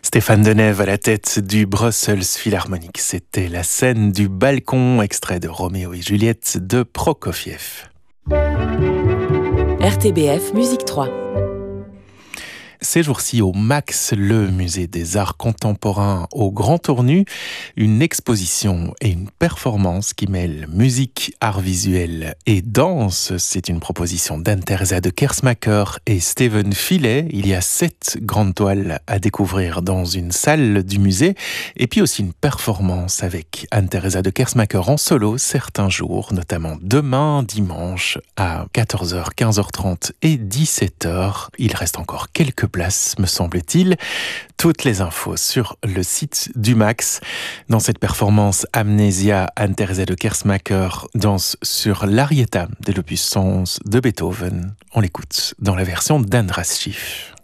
Stéphane Denève à la tête du Brussels Philharmonic. C'était la scène du balcon, extrait de Roméo et Juliette de Prokofiev. RTBF Musique 3. Ces jours-ci, au MAX, le musée des arts contemporains au Grand Tournu, une exposition et une performance qui mêlent musique, art visuel et danse. C'est une proposition d'Anne-Theresa de Kersmacher et Steven Filet. Il y a 7 grandes toiles à découvrir dans une salle du musée. Et puis aussi une performance avec Anne-Theresa de Kersmacher en solo certains jours, notamment demain, dimanche, à 14h, 15h30 et 17h. Il reste encore quelques places, me semble-t-il. Toutes les infos sur le site du MAX. Dans cette performance, Amnesia, Anne-Theresa de Kersmacher danse sur l'Arietta de l'opus 111 de Beethoven. On l'écoute dans la version d'Andras Schiff.